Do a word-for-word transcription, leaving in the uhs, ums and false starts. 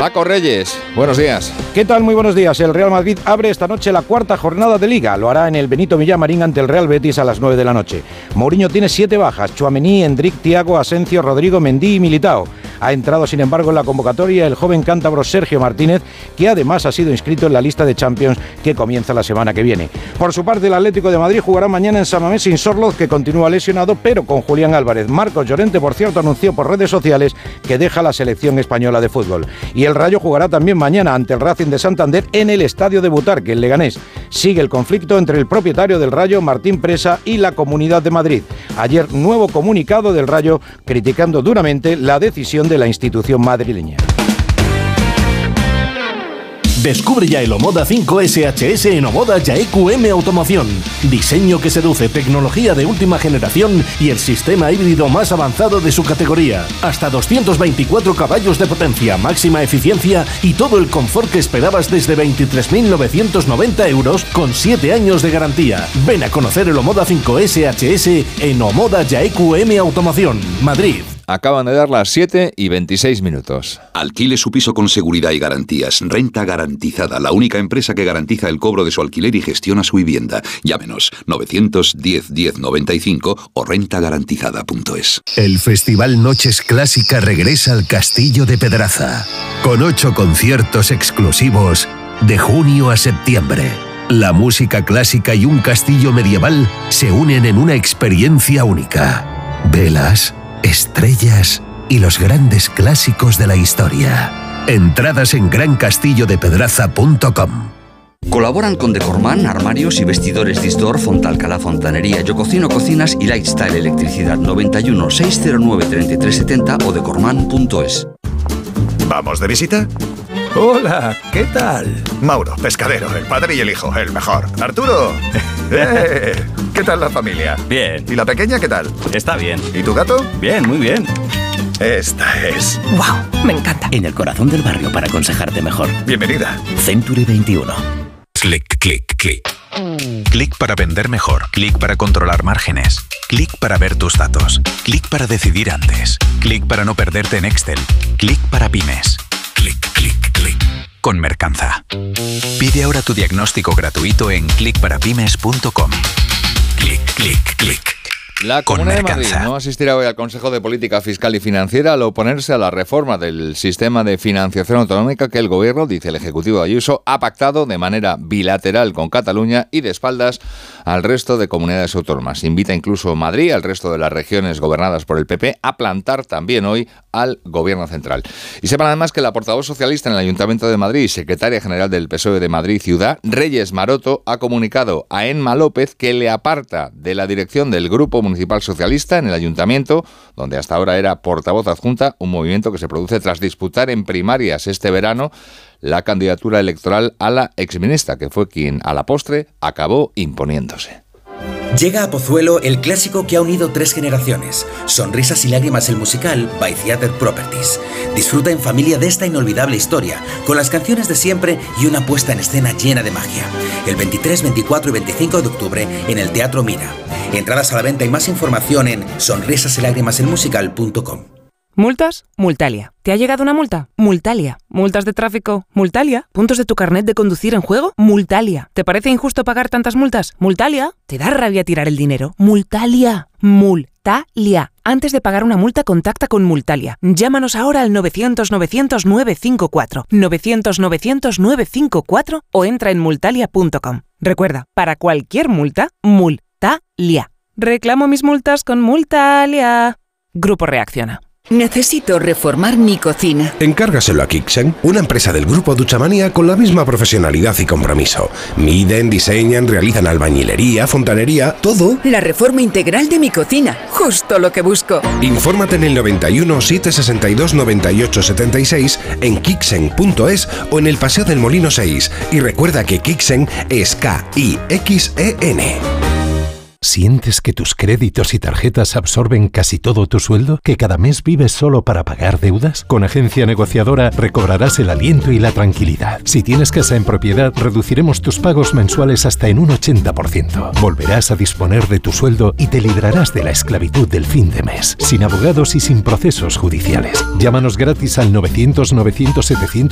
Paco Reyes, buenos días. ¿Qué tal? Muy buenos días. El Real Madrid abre esta noche la cuarta jornada de Liga. Lo hará en el Benito Villamarín ante el Real Betis a las nueve de la noche. Mourinho tiene siete bajas: Tchouaméni, Endrick, Thiago, Asensio, Rodrigo, Mendy y Militao. Ha entrado, sin embargo, en la convocatoria el joven cántabro Sergio Martínez, que además ha sido inscrito en la lista de Champions que comienza la semana que viene. Por su parte, el Atlético de Madrid jugará mañana en San Mamés sin Sorloz, que continúa lesionado, pero con Julián Álvarez. Marcos Llorente, por cierto, anunció por redes sociales que deja la selección española de fútbol. Y el Rayo jugará también mañana ante el Racing de Santander en el Estadio de Butarque, en Leganés. Sigue el conflicto entre el propietario del Rayo, Martín Presa, y la Comunidad de Madrid. Ayer, nuevo comunicado del Rayo criticando duramente la decisión de la institución madrileña. Descubre ya el Omoda cinco S H S en Omoda Yaeku M Automoción. Diseño que seduce, tecnología de última generación y el sistema híbrido más avanzado de su categoría. Hasta doscientos veinticuatro caballos de potencia, máxima eficiencia y todo el confort que esperabas desde veintitrés mil novecientos noventa euros con siete años de garantía. Ven a conocer el Omoda cinco S H S en Omoda Yaeku M Automoción, Madrid. Acaban de dar las siete y veintiséis minutos. Alquile su piso con seguridad y garantías. Renta Garantizada, la única empresa que garantiza el cobro de su alquiler y gestiona su vivienda. Llámenos novecientos diez diez noventa y cinco o renta garantizada punto es. El Festival Noches Clásica regresa al Castillo de Pedraza, con ocho conciertos exclusivos de junio a septiembre. La música clásica y un castillo medieval se unen en una experiencia única. Velas, estrellas y los grandes clásicos de la historia. Entradas en gran castillo de pedraza punto com. Colaboran con Decorman, armarios y vestidores Distor, Fontalcala Fontanería, Yo Cocino Cocinas y Lifestyle Electricidad. Noventa y uno, seiscientos nueve, treinta y tres setenta o decorman punto es. ¿Vamos de visita? Hola, ¿qué tal? Mauro, pescadero, el padre y el hijo, el mejor. Arturo, ¡eh! ¿Qué tal la familia? Bien. ¿Y la pequeña qué tal? Está bien. ¿Y tu gato? Bien, muy bien. Esta es... ¡Wow! Me encanta. En el corazón del barrio para aconsejarte mejor. Bienvenida. Century veintiuno. Clic, clic, clic. Clic para vender mejor. Clic para controlar márgenes. Clic para ver tus datos. Clic para decidir antes. Clic para no perderte en Excel. Clic para pymes. Clic, clic, clic. Con Mercanza. Pide ahora tu diagnóstico gratuito en clic para pymes punto com. Clic, clic, clic. La Comunidad de Madrid no asistirá hoy al Consejo de Política Fiscal y Financiera al oponerse a la reforma del sistema de financiación autonómica que el Gobierno, dice el Ejecutivo de Ayuso, ha pactado de manera bilateral con Cataluña y de espaldas al resto de comunidades autónomas. Invita incluso Madrid, al resto de las regiones gobernadas por el P P, a plantar también hoy al Gobierno central. Y sepan además que la portavoz socialista en el Ayuntamiento de Madrid y secretaria general del P S O E de Madrid Ciudad, Reyes Maroto, ha comunicado a Emma López que le aparta de la dirección del Grupo Municipal Socialista en el Ayuntamiento, donde hasta ahora era portavoz adjunta, un movimiento que se produce tras disputar en primarias este verano la candidatura electoral a la exministra, que fue quien a la postre acabó imponiéndose. Llega a Pozuelo el clásico que ha unido tres generaciones. Sonrisas y lágrimas el musical by Theatre Properties. Disfruta en familia de esta inolvidable historia, con las canciones de siempre y una puesta en escena llena de magia. El veintitrés, veinticuatro y veinticinco de octubre en el Teatro Mira. Entradas a la venta y más información en sonrisas y lágrimas el musical punto com. ¿Multas? Multalia. ¿Te ha llegado una multa? Multalia. ¿Multas de tráfico? Multalia. ¿Puntos de tu carnet de conducir en juego? Multalia. ¿Te parece injusto pagar tantas multas? Multalia. ¿Te da rabia tirar el dinero? Multalia. Multalia. Antes de pagar una multa, contacta con Multalia. Llámanos ahora al novecientos, novecientos, novecientos cincuenta y cuatro, novecientos, novecientos, novecientos cincuenta y cuatro o entra en multalia punto com. Recuerda, para cualquier multa, Multalia. Reclamo mis multas con Multalia. Grupo Reacciona. Necesito reformar mi cocina. Encárgaselo a Kixen, una empresa del grupo Duchamanía con la misma profesionalidad y compromiso. Miden, diseñan, realizan albañilería, fontanería, todo. La reforma integral de mi cocina, justo lo que busco. Infórmate en el noventa y uno, setecientos sesenta y dos, noventa y ocho setenta y seis, en kixen punto es o en el Paseo del Molino seis. Y recuerda que Kixen es K I X E N. ¿Sientes que tus créditos y tarjetas absorben casi todo tu sueldo? ¿Que cada mes vives solo para pagar deudas? Con Agencia Negociadora recobrarás el aliento y la tranquilidad. Si tienes casa en propiedad, reduciremos tus pagos mensuales hasta en un ochenta por ciento. Volverás a disponer de tu sueldo y te librarás de la esclavitud del fin de mes, sin abogados y sin procesos judiciales. Llámanos gratis al novecientos, novecientos, setecientos